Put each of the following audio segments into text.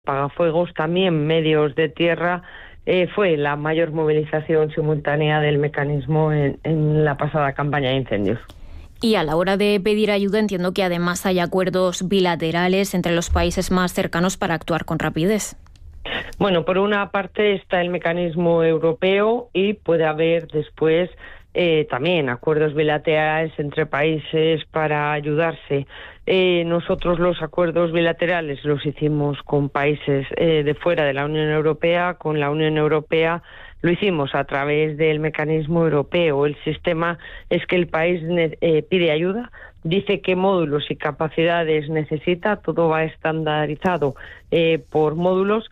apagafuegos, también medios de tierra. Fue la mayor movilización simultánea del mecanismo en la pasada campaña de incendios. Y a la hora de pedir ayuda, entiendo que además hay acuerdos bilaterales entre los países más cercanos para actuar con rapidez. Bueno, por una parte está el mecanismo europeo y puede haber después también acuerdos bilaterales entre países para ayudarse. Nosotros los acuerdos bilaterales los hicimos con países de fuera de la Unión Europea. Con la Unión Europea lo hicimos a través del mecanismo europeo. El sistema es que el país pide ayuda, dice qué módulos y capacidades necesita, todo va estandarizado por módulos,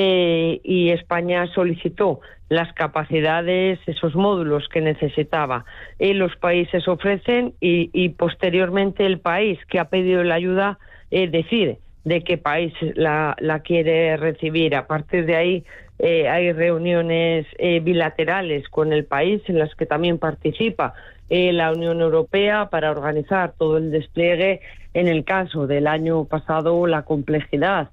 y España solicitó las capacidades, esos módulos que necesitaba. Los países ofrecen y posteriormente el país que ha pedido la ayuda decide de qué país la quiere recibir. A partir de ahí hay reuniones bilaterales con el país en las que también participa la Unión Europea para organizar todo el despliegue. En el caso del año pasado, la complejidad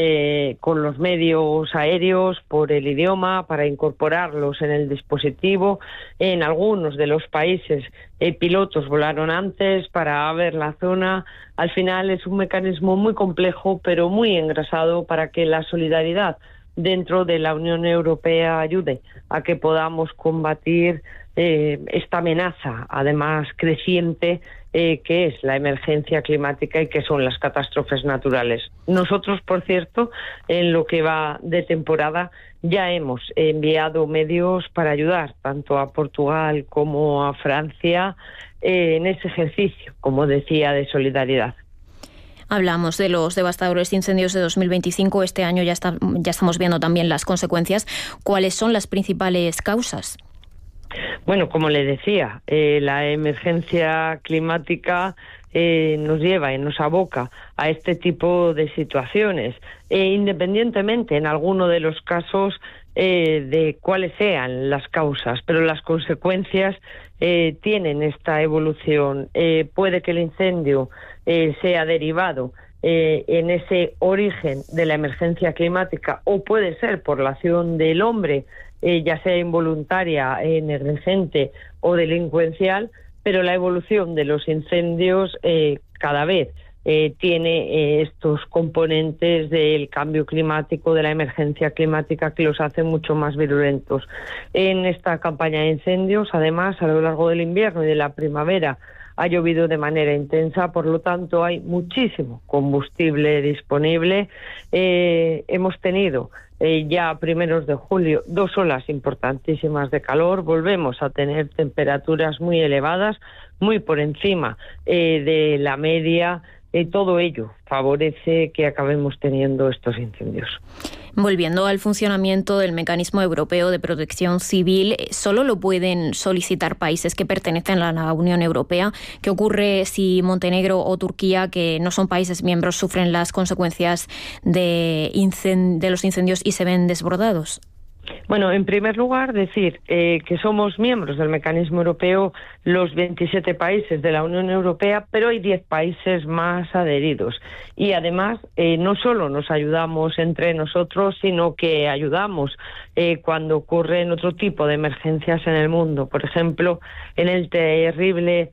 con los medios aéreos, por el idioma, para incorporarlos en el dispositivo. En algunos de los países pilotos volaron antes para ver la zona. Al final es un mecanismo muy complejo, pero muy engrasado para que la solidaridad dentro de la Unión Europea ayude a que podamos combatir esta amenaza, además creciente, que es la emergencia climática y que son las catástrofes naturales. Nosotros, por cierto, en lo que va de temporada, ya hemos enviado medios para ayudar tanto a Portugal como a Francia en ese ejercicio, como decía, de solidaridad. Hablamos de los devastadores incendios de 2025. Este año ya estamos viendo también las consecuencias. ¿Cuáles son las principales causas? Bueno, como le decía, la emergencia climática nos lleva y nos aboca a este tipo de situaciones, independientemente en alguno de los casos de cuáles sean las causas, pero las consecuencias tienen esta evolución. Puede que el incendio sea derivado en ese origen de la emergencia climática, o puede ser por la acción del hombre, ya sea involuntaria, negligente o delincuencial, pero la evolución de los incendios cada vez tiene estos componentes del cambio climático, de la emergencia climática, que los hace mucho más virulentos. En esta campaña de incendios, además, a lo largo del invierno y de la primavera, ha llovido de manera intensa, por lo tanto hay muchísimo combustible disponible. Hemos tenido ya a primeros de julio 2 olas importantísimas de calor. Volvemos a tener temperaturas muy elevadas, muy por encima de la media. Todo ello favorece que acabemos teniendo estos incendios. Volviendo al funcionamiento del Mecanismo Europeo de Protección Civil, ¿solo lo pueden solicitar países que pertenecen a la Unión Europea? ¿Qué ocurre si Montenegro o Turquía, que no son países miembros, sufren las consecuencias de los incendios y se ven desbordados? Bueno, en primer lugar, decir que somos miembros del mecanismo europeo los 27 países de la Unión Europea, pero hay 10 países más adheridos. Y además, no solo nos ayudamos entre nosotros, sino que ayudamos cuando ocurren otro tipo de emergencias en el mundo. Por ejemplo, en el terrible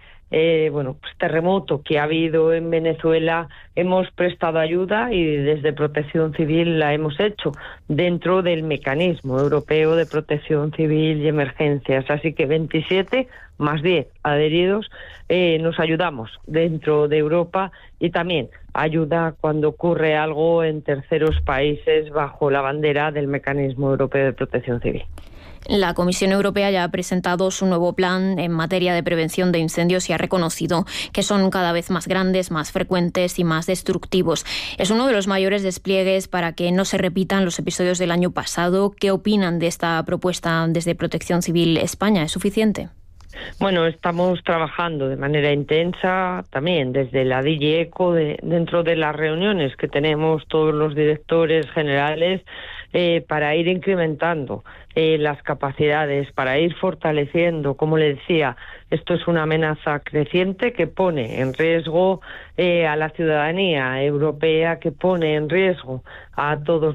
terremoto que ha habido en Venezuela, hemos prestado ayuda y desde Protección Civil la hemos hecho dentro del Mecanismo Europeo de Protección Civil y Emergencias. Así que 27 más 10 adheridos, nos ayudamos dentro de Europa, y también ayuda cuando ocurre algo en terceros países bajo la bandera del Mecanismo Europeo de Protección Civil. La Comisión Europea ya ha presentado su nuevo plan en materia de prevención de incendios y ha reconocido que son cada vez más grandes, más frecuentes y más destructivos. Es uno de los mayores despliegues para que no se repitan los episodios del año pasado. ¿Qué opinan de esta propuesta desde Protección Civil España? ¿Es suficiente? Bueno, estamos trabajando de manera intensa también desde la DG ECO, dentro de las reuniones que tenemos todos los directores generales. para ir incrementando las capacidades, para ir fortaleciendo. Como le decía, esto es una amenaza creciente que pone en riesgo a la ciudadanía europea, que pone en riesgo a todos